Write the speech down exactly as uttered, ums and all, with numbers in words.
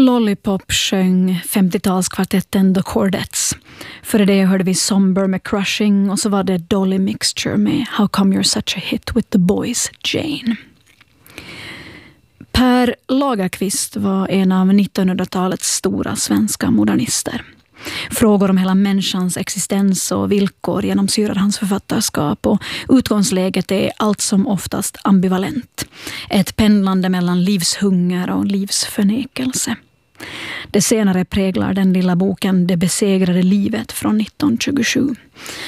Lollipop sjöng femtiotalskvartetten The Chordettes. Före det hörde vi Somber med Crushing och så var det Dolly Mixture med How Come You're Such a Hit with the Boys, Jane. Per Lagerkvist var en av nittonhundratalets stora svenska modernister. Frågor om hela människans existens och villkor genomsyrar hans författarskap och utgångsläget är allt som oftast ambivalent. Ett pendlande mellan livshunger och livsförnekelse. Det senare präglar den lilla boken Det besegrade livet från nittonhundratjugosju.